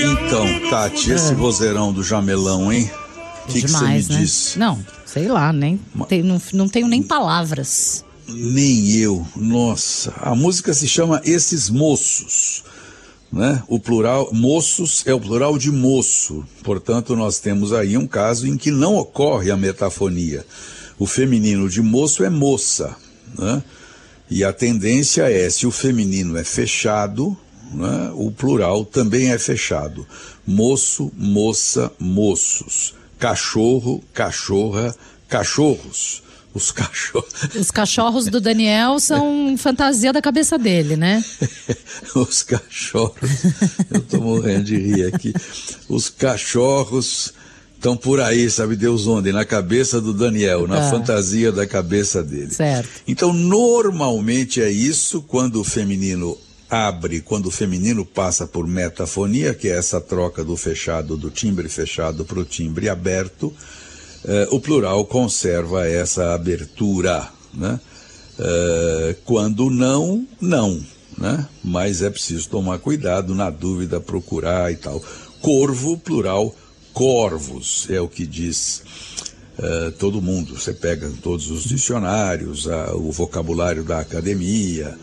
Então, Tati, esse vozeirão do Jamelão, hein? O que você me disse? Não, sei lá, não tenho nem palavras. Nem eu, nossa. A música se chama Esses Moços, né? O plural, moços é o plural de moço. Portanto, nós temos aí um caso em que não ocorre a metafonia. O feminino de moço é moça, né? E a tendência é, se o feminino é fechado, né, o plural também é fechado. Moço, moça, moços. Cachorro, cachorra, cachorros. Os cachorros do Daniel são fantasia da cabeça dele, né? Os cachorros, eu tô morrendo de rir aqui. Os cachorros estão por aí, sabe Deus onde? Na cabeça do Daniel, na fantasia da cabeça dele. Certo. Então, normalmente é isso quando o feminino abre, quando o feminino passa por metafonia, que é essa troca do fechado, do timbre fechado para o timbre aberto. O plural conserva essa abertura, né? Quando não, né? Mas é preciso tomar cuidado, na dúvida procurar e tal. Corvo, plural, corvos, é o que diz todo mundo. Você pega todos os dicionários, o vocabulário da academia,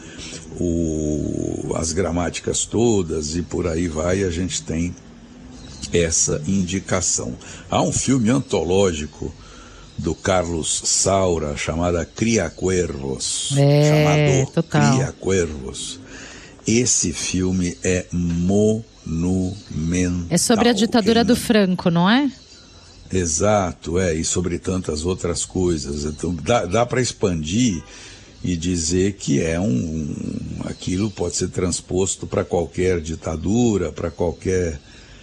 as gramáticas todas e por aí vai, a gente tem essa indicação. Há um filme antológico do Carlos Saura chamado Criacuervos. Total. Criacuervos. Esse filme é monumental. É sobre a ditadura do Franco, não é? Exato, e sobre tantas outras coisas. Então dá para expandir e dizer que aquilo pode ser transposto para qualquer ditadura, para qualquer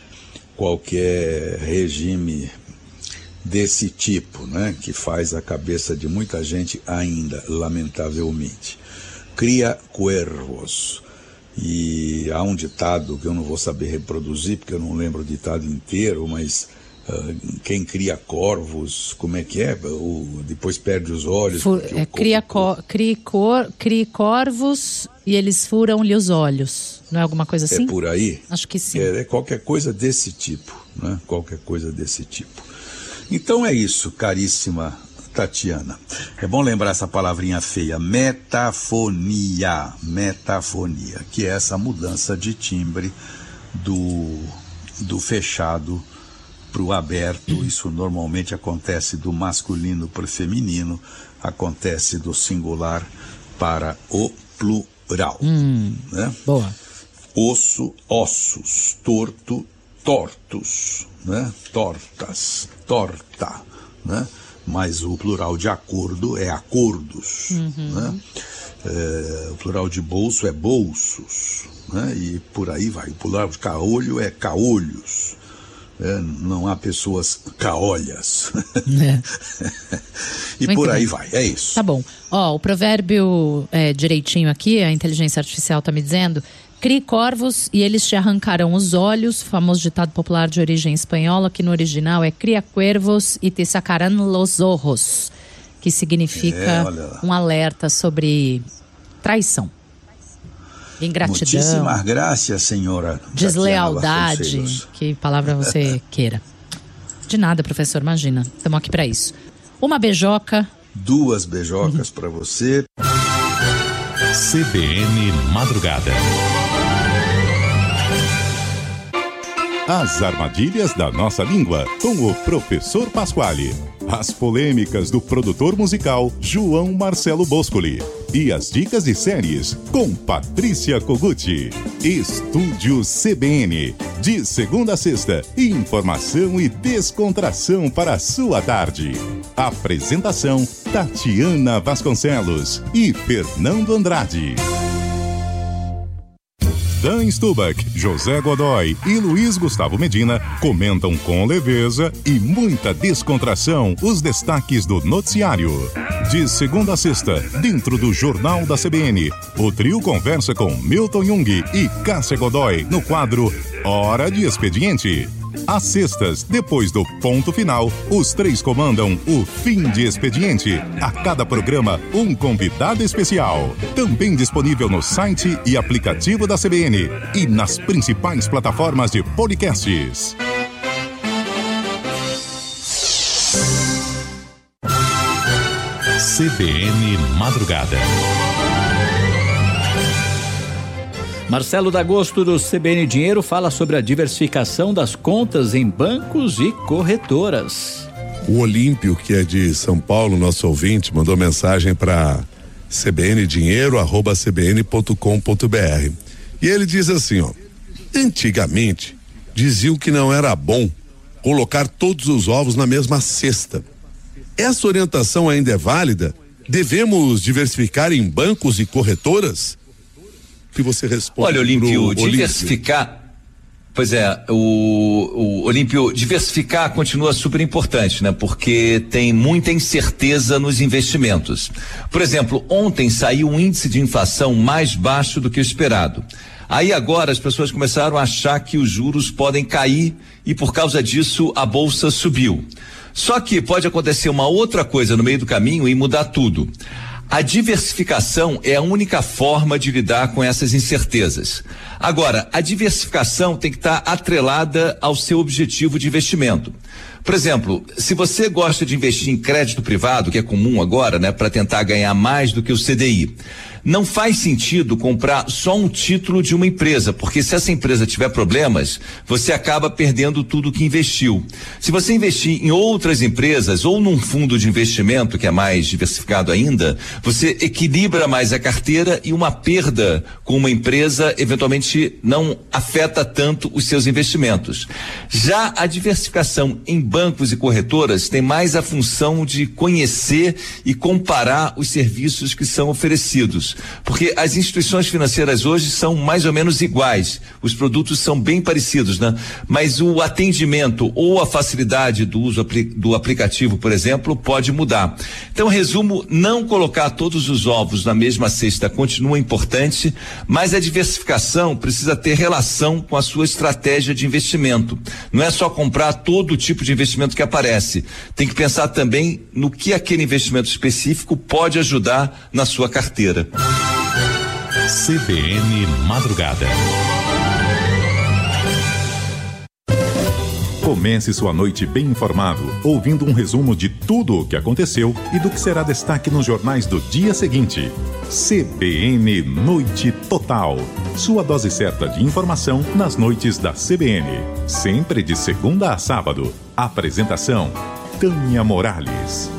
regime desse tipo, né, que faz a cabeça de muita gente ainda, lamentavelmente. Cria cuervos. E há um ditado que eu não vou saber reproduzir, porque eu não lembro o ditado inteiro, mas quem cria corvos, como é que é? Depois perde os olhos. Cria corvos e eles furam-lhe os olhos. Não é alguma coisa assim? É por aí? Acho que sim. É qualquer coisa desse tipo, né? Qualquer coisa desse tipo. Então é isso, caríssima Tatiana. É bom lembrar essa palavrinha feia, metafonia, que é essa mudança de timbre do fechado para o aberto. Isso normalmente acontece do masculino para o feminino, acontece do singular para o plural. Né? Boa. Osso, ossos, torto, tortos, né? Tortas, torta, né? Mas o plural de acordo é acordos, né? O plural de bolso é bolsos, né? E por aí vai. O plural de caolho é caolhos. Não há pessoas caolhas. E muito por aí bem. vai, é isso. Tá bom. O provérbio direitinho aqui, a inteligência artificial tá me dizendo: crie corvos e eles te arrancarão os olhos, famoso ditado popular de origem espanhola, que no original é cria cuervos e te sacarán los ojos, que significa um alerta sobre traição, ingratidão, muitíssimas graças, senhora deslealdade, que palavra você queira. De nada, professor, imagina, estamos aqui para isso. Uma beijoca. 2 beijocas para você. CBN Madrugada. As armadilhas da nossa língua, com o professor Pasquale. As polêmicas do produtor musical João Marcelo Boscoli. E as dicas de séries com Patrícia Koguchi. Estúdio CBN. De segunda a sexta, informação e descontração para a sua tarde. Apresentação: Tatiana Vasconcelos e Fernando Andrade. Dan Stubach, José Godoy e Luiz Gustavo Medina comentam com leveza e muita descontração os destaques do noticiário. De segunda a sexta, dentro do Jornal da CBN, o trio conversa com Milton Jung e Cássia Godoy no quadro Hora de Expediente. Às sextas, depois do ponto final, os 3 comandam o Fim de Expediente. A cada programa, um convidado especial. Também disponível no site e aplicativo da CBN e nas principais plataformas de podcasts. CBN Madrugada. Marcelo D'Agosto, do CBN Dinheiro, fala sobre a diversificação das contas em bancos e corretoras. O Olímpio, que é de São Paulo, nosso ouvinte, mandou mensagem para cbndinheiro@cbn.com.br. E ele diz assim, antigamente diziam que não era bom colocar todos os ovos na mesma cesta. Essa orientação ainda é válida? Devemos diversificar em bancos e corretoras? Que você responde. Olha, Olímpio, diversificar. Pois é, o Olímpio, diversificar continua super importante, né? Porque tem muita incerteza nos investimentos. Por exemplo, ontem saiu um índice de inflação mais baixo do que o esperado. Aí agora as pessoas começaram a achar que os juros podem cair e por causa disso a bolsa subiu. Só que pode acontecer uma outra coisa no meio do caminho e mudar tudo. A diversificação é a única forma de lidar com essas incertezas. Agora, a diversificação tem que estar atrelada ao seu objetivo de investimento. Por exemplo, se você gosta de investir em crédito privado, que é comum agora, né, para tentar ganhar mais do que o CDI, não faz sentido comprar só um título de uma empresa, porque se essa empresa tiver problemas, você acaba perdendo tudo que investiu. Se você investir em outras empresas ou num fundo de investimento que é mais diversificado ainda, você equilibra mais a carteira e uma perda com uma empresa eventualmente não afeta tanto os seus investimentos. Já a diversificação em bancos e corretoras tem mais a função de conhecer e comparar os serviços que são oferecidos. Porque as instituições financeiras hoje são mais ou menos iguais, os produtos são bem parecidos, né? Mas o atendimento ou a facilidade do uso do aplicativo, por exemplo, pode mudar. Então, resumo, não colocar todos os ovos na mesma cesta continua importante, mas a diversificação precisa ter relação com a sua estratégia de investimento. Não é só comprar todo tipo de investimento que aparece. Tem que pensar também no que aquele investimento específico pode ajudar na sua carteira. CBN Madrugada. Comece sua noite bem informado, ouvindo um resumo de tudo o que aconteceu e do que será destaque nos jornais do dia seguinte. CBN Noite Total. Sua dose certa de informação nas noites da CBN. Sempre de segunda a sábado. Apresentação: Tânia Morales.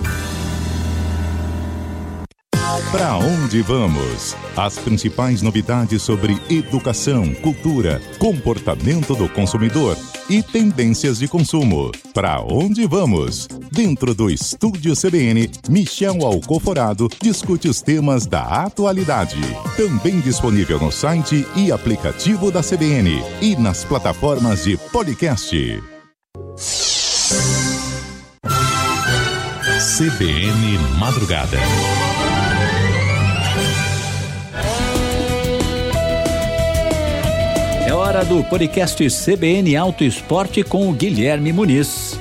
Para onde vamos? As principais novidades sobre educação, cultura, comportamento do consumidor e tendências de consumo. Para onde vamos? Dentro do Estúdio CBN, Michel Alcoforado discute os temas da atualidade. Também disponível no site e aplicativo da CBN e nas plataformas de podcast. CBN Madrugada. É hora do podcast CBN Auto Esporte com o Guilherme Muniz.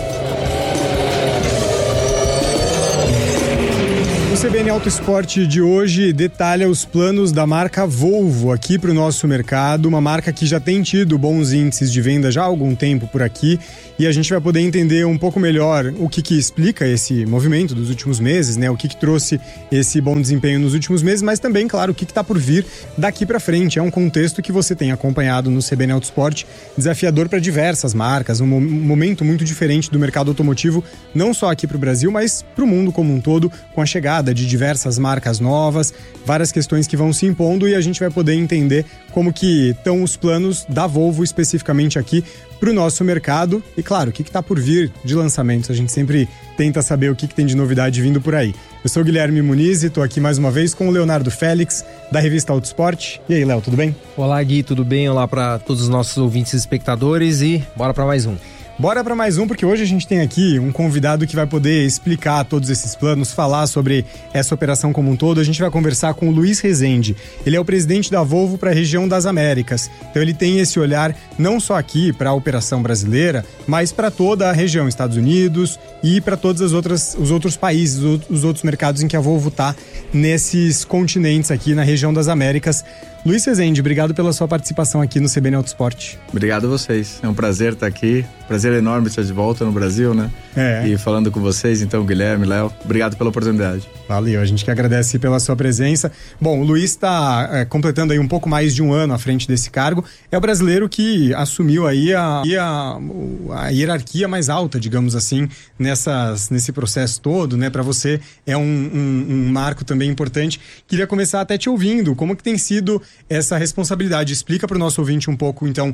O CBN Auto Esporte de hoje detalha os planos da marca Volvo aqui para o nosso mercado, uma marca que já tem tido bons índices de venda já há algum tempo por aqui, e a gente vai poder entender um pouco melhor o que explica esse movimento dos últimos meses, né? O que trouxe esse bom desempenho nos últimos meses, mas também, claro, o que está por vir daqui para frente. É um contexto que você tem acompanhado no CBN Auto Esporte, desafiador para diversas marcas, um momento muito diferente do mercado automotivo, não só aqui para o Brasil, mas para o mundo como um todo, com a chegada de diversas marcas novas, várias questões que vão se impondo, e a gente vai poder entender como que estão os planos da Volvo especificamente aqui para o nosso mercado e, claro, o que está por vir de lançamentos. A gente sempre tenta saber o que tem de novidade vindo por aí. Eu sou o Guilherme Muniz e estou aqui mais uma vez com o Leonardo Félix, da revista Auto Esporte. E aí, Léo, tudo bem? Olá, Gui, tudo bem? Olá para todos os nossos ouvintes e espectadores e bora para mais um. Bora para mais um, porque hoje a gente tem aqui um convidado que vai poder explicar todos esses planos, falar sobre essa operação como um todo. A gente vai conversar com o Luiz Rezende. Ele é o presidente da Volvo para a região das Américas. Então ele tem esse olhar não só aqui para a operação brasileira, mas para toda a região, Estados Unidos e para todos os outros países, os outros mercados em que a Volvo está nesses continentes aqui na região das Américas. Luiz Rezende, obrigado pela sua participação aqui no CBN Autosport. Obrigado a vocês. É um prazer estar aqui. Prazer enorme estar de volta no Brasil, né? E falando com vocês, então, Guilherme, Léo, obrigado pela oportunidade. Valeu, a gente que agradece pela sua presença. Bom, o Luiz está completando aí um pouco mais de um ano à frente desse cargo. É o brasileiro que assumiu aí a hierarquia mais alta, digamos assim, nesse processo todo, né? Para você é um marco também importante. Queria começar até te ouvindo. Como que tem sido essa responsabilidade? Explica para o nosso ouvinte um pouco, então,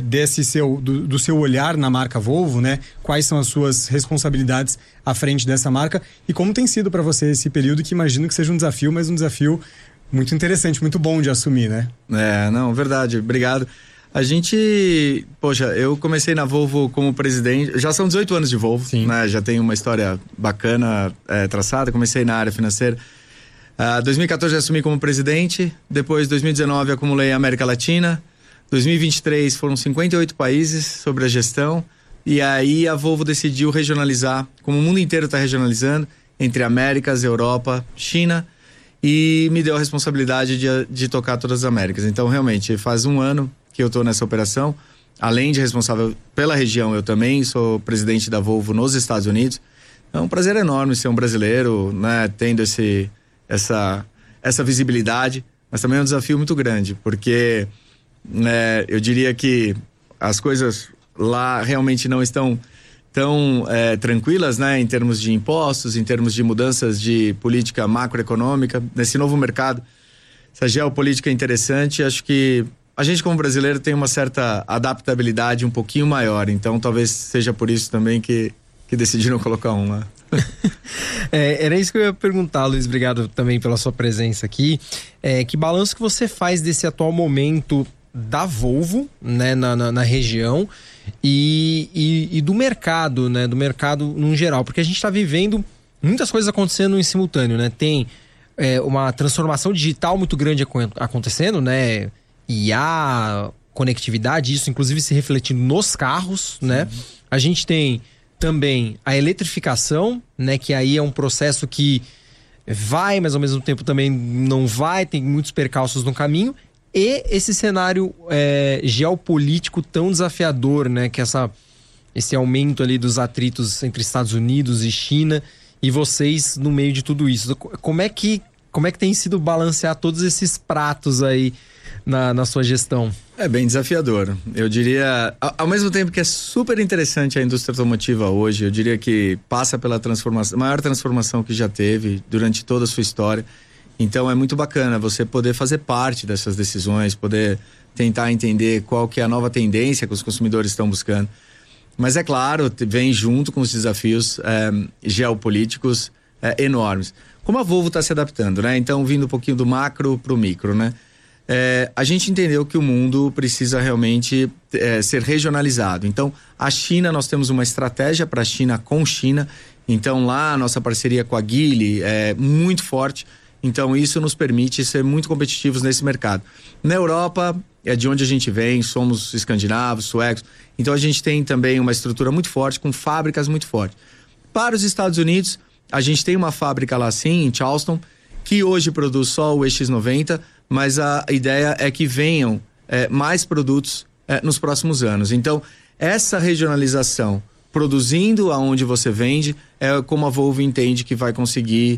do seu olhar na marca Volvo, né? Quais são as suas responsabilidades à frente dessa marca e como tem sido para você esse período, que imagino que seja um desafio, mas um desafio muito interessante, muito bom de assumir, né? Verdade, obrigado. A gente, eu comecei na Volvo como presidente, já são 18 anos de Volvo, né? Já tenho uma história bacana traçada, comecei na área financeira. 2014 assumi como presidente, depois 2019 acumulei a América Latina, 2023 foram 58 países sobre a gestão, e aí a Volvo decidiu regionalizar, como o mundo inteiro está regionalizando, entre Américas, Europa, China, e me deu a responsabilidade de tocar todas as Américas. Então, realmente, faz um ano que eu estou nessa operação. Além de responsável pela região, eu também sou presidente da Volvo nos Estados Unidos. É um prazer enorme ser um brasileiro, né, tendo essa visibilidade, mas também é um desafio muito grande, porque eu diria que as coisas lá realmente não estão tão tranquilas, né, em termos de impostos, em termos de mudanças de política macroeconômica, nesse novo mercado. Essa geopolítica é interessante, acho que a gente como brasileiro tem uma certa adaptabilidade um pouquinho maior, então talvez seja por isso também que decidiram colocar um lá. Era isso que eu ia perguntar, Luiz, obrigado também pela sua presença aqui. Que balanço que você faz desse atual momento da Volvo, né, na região e do mercado, né, do mercado no geral, porque a gente está vivendo muitas coisas acontecendo em simultâneo, né? Tem uma transformação digital muito grande acontecendo, né? IA, conectividade, isso inclusive se refletindo nos carros, né? A gente tem também a eletrificação, né? Que aí é um processo que vai, mas ao mesmo tempo também não vai, tem muitos percalços no caminho. E esse cenário geopolítico tão desafiador, né? Que esse aumento ali dos atritos entre Estados Unidos e China, e vocês no meio de tudo isso. Como é que tem sido balancear todos esses pratos aí na sua gestão? É bem desafiador. Eu diria, ao mesmo tempo que é super interessante a indústria automotiva hoje, eu diria que passa pela maior transformação que já teve durante toda a sua história. Então é muito bacana você poder fazer parte dessas decisões, poder tentar entender qual que é a nova tendência que os consumidores estão buscando. Mas é claro, vem junto com os desafios geopolíticos enormes. Como a Volvo está se adaptando, né? Então, vindo um pouquinho do macro para o micro, né? A gente entendeu que o mundo precisa realmente ser regionalizado. Então, a China, nós temos uma estratégia para a China com China. Então, lá a nossa parceria com a Geely é muito forte. Então, isso nos permite ser muito competitivos nesse mercado. Na Europa, é de onde a gente vem, somos escandinavos, suecos. Então, a gente tem também uma estrutura muito forte, com fábricas muito fortes. Para os Estados Unidos, a gente tem uma fábrica lá sim, em Charleston, que hoje produz só o EX90, mas a ideia é que venham mais produtos nos próximos anos. Então, essa regionalização, produzindo aonde você vende, é como a Volvo entende que vai conseguir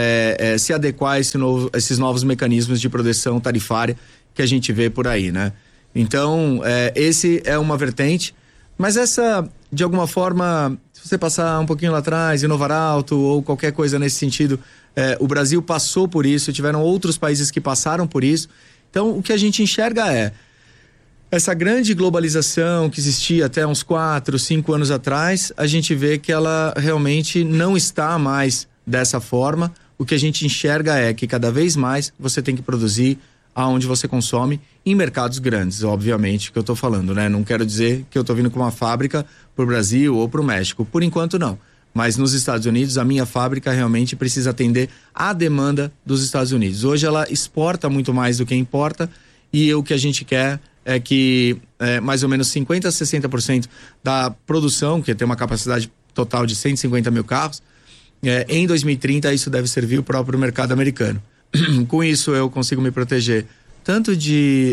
se adequar a esses novos mecanismos de proteção tarifária que a gente vê por aí, né? Então, esse é uma vertente, mas essa, de alguma forma, se você passar um pouquinho lá atrás, Inovar Alto ou qualquer coisa nesse sentido, o Brasil passou por isso, tiveram outros países que passaram por isso. Então, o que a gente enxerga é essa grande globalização que existia até uns 4, 5 anos atrás, a gente vê que ela realmente não está mais dessa forma. O que a gente enxerga é que cada vez mais você tem que produzir aonde você consome, em mercados grandes, obviamente, que eu estou falando, né? Não quero dizer que eu estou vindo com uma fábrica para o Brasil ou para o México, por enquanto não. Mas nos Estados Unidos, a minha fábrica realmente precisa atender à demanda dos Estados Unidos. Hoje ela exporta muito mais do que importa, e o que a gente quer é que mais ou menos 50% a 60% da produção, que tem uma capacidade total de 150 mil carros, em 2030 isso deve servir o próprio mercado americano. Com isso eu consigo me proteger tanto de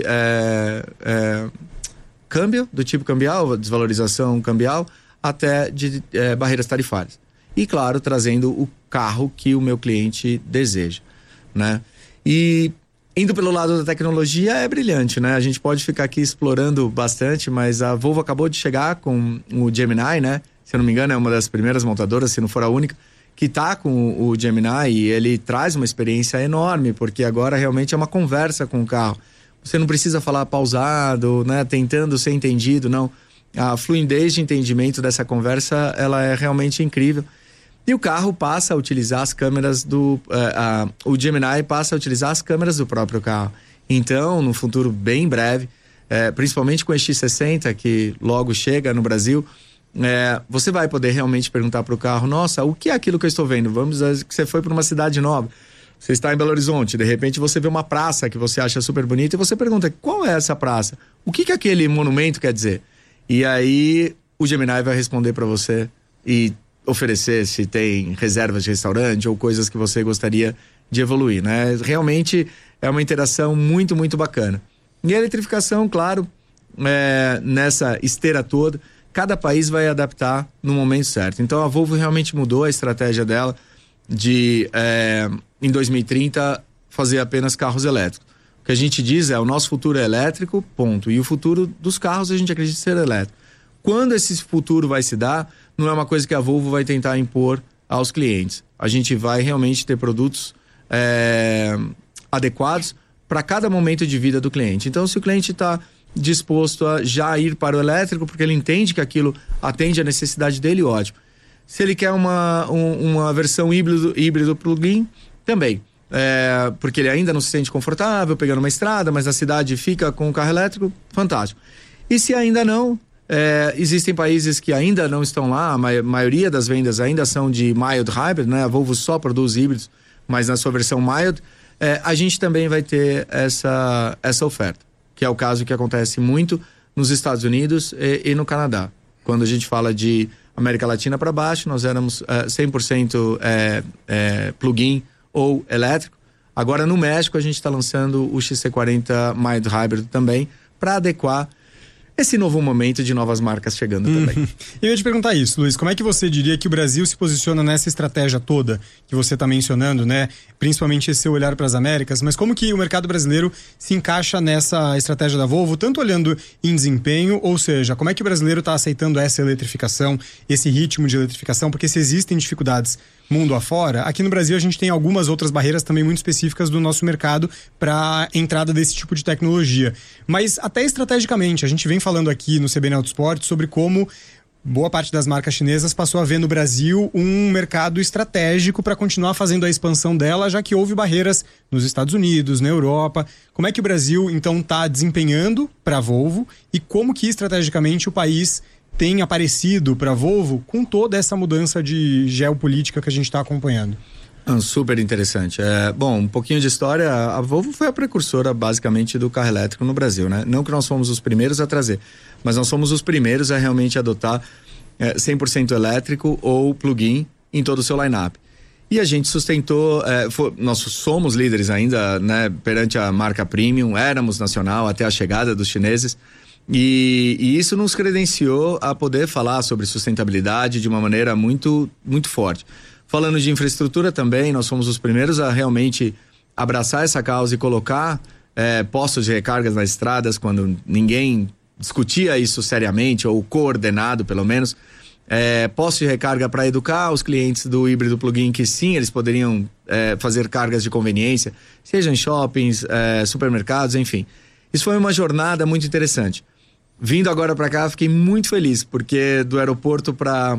câmbio, do tipo cambial, desvalorização cambial, até de barreiras tarifárias. E claro, trazendo o carro que o meu cliente deseja, né? E indo pelo lado da tecnologia é brilhante, né? A gente pode ficar aqui explorando bastante, mas a Volvo acabou de chegar com o Gemini, né? Se eu não me engano, é uma das primeiras montadoras, se não for a única, que tá com o Gemini, e ele traz uma experiência enorme, porque agora realmente é uma conversa com o carro. Você não precisa falar pausado, né? Tentando ser entendido, não. A fluidez de entendimento dessa conversa, ela é realmente incrível. E o carro passa a utilizar as câmeras o Gemini passa a utilizar as câmeras do próprio carro. Então, no futuro bem breve, principalmente com o X60, que logo chega no Brasil, você vai poder realmente perguntar para o carro: nossa, o que é aquilo que eu estou vendo? Vamos dizer que você foi para uma cidade nova, você está em Belo Horizonte, de repente você vê uma praça que você acha super bonita e você pergunta: qual é essa praça? O que aquele monumento quer dizer? E aí o Gemini vai responder para você e oferecer se tem reservas de restaurante ou coisas que você gostaria de evoluir, né? Realmente é uma interação muito, muito bacana. E a eletrificação, claro, nessa esteira toda, cada país vai adaptar no momento certo. Então a Volvo realmente mudou a estratégia dela de, em 2030, fazer apenas carros elétricos. O que a gente diz o nosso futuro é elétrico, ponto. E o futuro dos carros a gente acredita ser elétrico. Quando esse futuro vai se dar, não é uma coisa que a Volvo vai tentar impor aos clientes. A gente vai realmente ter produtos adequados para cada momento de vida do cliente. Então, se o cliente está disposto a já ir para o elétrico, porque ele entende que aquilo atende à necessidade dele, ótimo. Se ele quer uma versão híbrido plug-in, também. Porque ele ainda não se sente confortável pegando uma estrada, mas na cidade fica com o carro elétrico, fantástico. E se ainda não, existem países que ainda não estão lá, a maioria das vendas ainda são de mild hybrid, né? A Volvo só produz híbridos, mas na sua versão mild, a gente também vai ter essa oferta, que é o caso que acontece muito nos Estados Unidos e no Canadá. Quando a gente fala de América Latina para baixo, nós éramos 100% plug-in ou elétrico. Agora no México a gente está lançando o XC40 mild hybrid também, para adequar esse novo momento de novas marcas chegando também. Eu ia te perguntar isso, Luiz, como é que você diria que o Brasil se posiciona nessa estratégia toda que você está mencionando, né? Principalmente esse seu olhar para as Américas, mas como que o mercado brasileiro se encaixa nessa estratégia da Volvo, tanto olhando em desempenho, ou seja, como é que o brasileiro está aceitando essa eletrificação, esse ritmo de eletrificação, porque se existem dificuldades mundo afora, aqui no Brasil a gente tem algumas outras barreiras também muito específicas do nosso mercado para entrada desse tipo de tecnologia. Mas até estrategicamente, a gente vem falando aqui no CBN Autosport sobre como boa parte das marcas chinesas passou a ver no Brasil um mercado estratégico para continuar fazendo a expansão dela, já que houve barreiras nos Estados Unidos, na Europa. Como é que o Brasil, então, está desempenhando para a Volvo e como que estrategicamente o país tem aparecido para a Volvo com toda essa mudança de geopolítica que a gente está acompanhando? Super interessante. Bom, um pouquinho de história. A Volvo foi a precursora basicamente do carro elétrico no Brasil, né? Não que nós fomos os primeiros a trazer, mas nós somos os primeiros a realmente adotar 100% elétrico ou plug-in em todo o seu line-up. E a gente sustentou, nós somos líderes ainda, né, perante a marca premium, éramos nacional até a chegada dos chineses. E isso nos credenciou a poder falar sobre sustentabilidade de uma maneira muito, muito forte. Falando de infraestrutura também, nós fomos os primeiros a realmente abraçar essa causa e colocar postos de recargas nas estradas quando ninguém discutia isso seriamente, ou coordenado pelo menos. Postos de recarga para educar os clientes do híbrido plug-in que sim, eles poderiam fazer cargas de conveniência, seja em shoppings, supermercados, enfim. Isso foi uma jornada muito interessante. Vindo agora para cá, fiquei muito feliz, porque do aeroporto para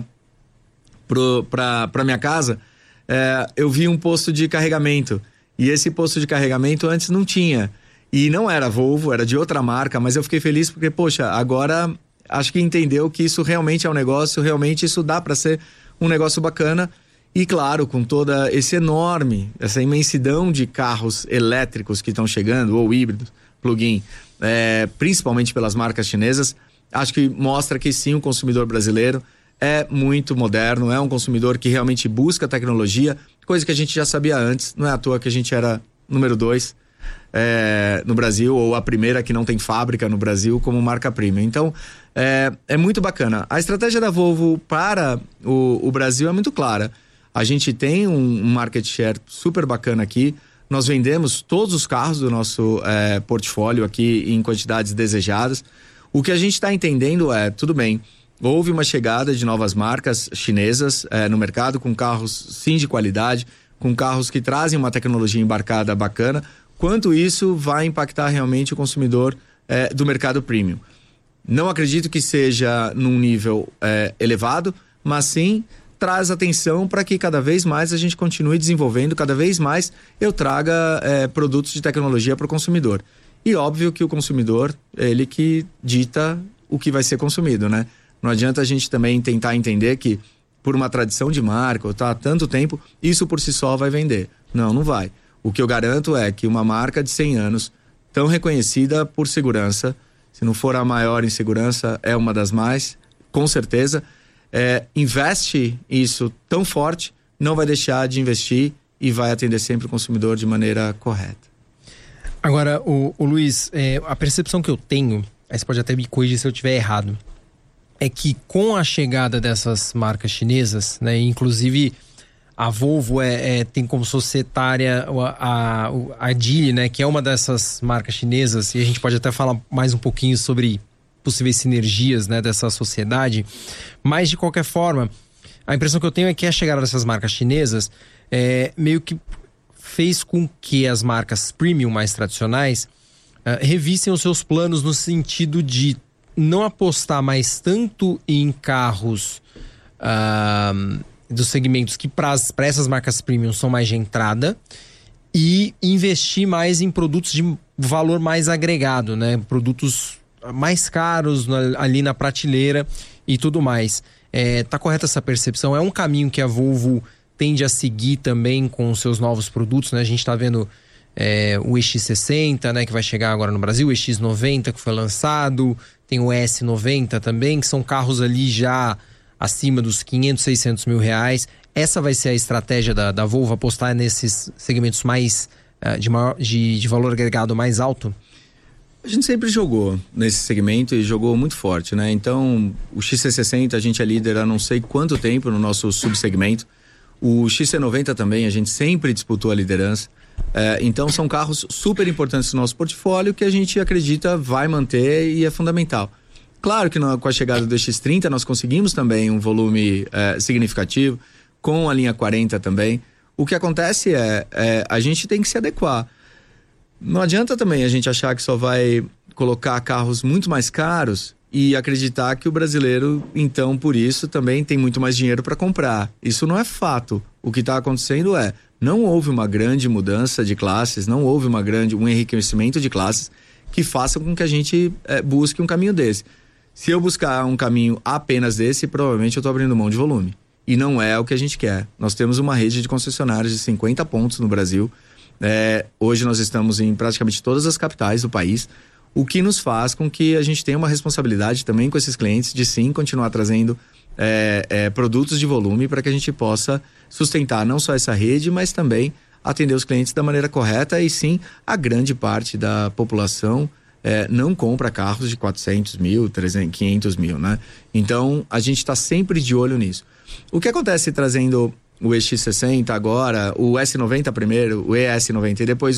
minha casa, eu vi um posto de carregamento. E esse posto de carregamento antes não tinha. E não era Volvo, era de outra marca, mas eu fiquei feliz porque, poxa, agora acho que entendeu que isso realmente é um negócio, realmente isso dá para ser um negócio bacana. E claro, com toda essa imensidão de carros elétricos que estão chegando, ou híbridos, plug-in, principalmente pelas marcas chinesas, acho que mostra que sim, o consumidor brasileiro é muito moderno, é um consumidor que realmente busca tecnologia, coisa que a gente já sabia antes, não é à toa que a gente era número 2 no Brasil, ou a primeira que não tem fábrica no Brasil como marca premium. Então, é muito bacana. A estratégia da Volvo para o Brasil é muito clara. A gente tem um market share super bacana aqui. Nós vendemos todos os carros do nosso portfólio aqui em quantidades desejadas. O que a gente está entendendo tudo bem, houve uma chegada de novas marcas chinesas no mercado, com carros sim de qualidade, com carros que trazem uma tecnologia embarcada bacana. Quanto isso vai impactar realmente o consumidor do mercado premium? Não acredito que seja num nível elevado, mas sim traz atenção para que cada vez mais a gente continue desenvolvendo, cada vez mais eu traga produtos de tecnologia para o consumidor. E óbvio que o consumidor, ele que dita o que vai ser consumido, né? Não adianta a gente também tentar entender que por uma tradição de marca, ou tá há tanto tempo, isso por si só vai vender. Não vai. O que eu garanto é que uma marca de 100 anos, tão reconhecida por segurança, se não for a maior em segurança, é uma das mais, com certeza, investe isso tão forte, não vai deixar de investir e vai atender sempre o consumidor de maneira correta. Agora, o Luiz, a percepção que eu tenho, aí você pode até me corrigir se eu estiver errado, é que com a chegada dessas marcas chinesas, né, inclusive a Volvo tem como societária a Geely, né, que é uma dessas marcas chinesas, e a gente pode até falar mais um pouquinho sobre possíveis sinergias, né, dessa sociedade, mas de qualquer forma, a impressão que eu tenho é que a chegada dessas marcas chinesas meio que fez com que as marcas premium mais tradicionais revissem os seus planos no sentido de não apostar mais tanto em carros dos segmentos que para essas marcas premium são mais de entrada e investir mais em produtos de valor mais agregado, né? Produtos mais caros ali na prateleira e tudo mais. Tá correta essa percepção? É um caminho que a Volvo tende a seguir também com os seus novos produtos, né? A gente tá vendo o EX60, né, que vai chegar agora no Brasil, o EX90 que foi lançado, tem o S90 também, que são carros ali já acima dos 500, 600 mil reais. Essa vai ser a estratégia da Volvo, apostar nesses segmentos mais de valor agregado mais alto? A gente sempre jogou nesse segmento e jogou muito forte, né? Então, o XC60 a gente é líder há não sei quanto tempo no nosso subsegmento. O XC90 também, a gente sempre disputou a liderança. Então, são carros super importantes no nosso portfólio que a gente acredita vai manter e é fundamental. Claro que com a chegada do X30 nós conseguimos também um volume significativo, com a linha 40 também. O que acontece a gente tem que se adequar. Não adianta também a gente achar que só vai colocar carros muito mais caros e acreditar que o brasileiro, então, por isso, também tem muito mais dinheiro para comprar. Isso não é fato. O que está acontecendo não houve uma grande mudança de classes, não houve um enriquecimento de classes que faça com que a gente busque um caminho desse. Se eu buscar um caminho apenas desse, provavelmente eu estou abrindo mão de volume. E não é o que a gente quer. Nós temos uma rede de concessionários de 50 pontos no Brasil. Hoje nós estamos em praticamente todas as capitais do país, o que nos faz com que a gente tenha uma responsabilidade também com esses clientes de sim continuar trazendo produtos de volume para que a gente possa sustentar não só essa rede, mas também atender os clientes da maneira correta. E sim, a grande parte da população não compra carros de 400 mil, 300, 500 mil, né? Então a gente está sempre de olho nisso. O que acontece trazendo o EX60 agora, o S90 primeiro, o ES90 e depois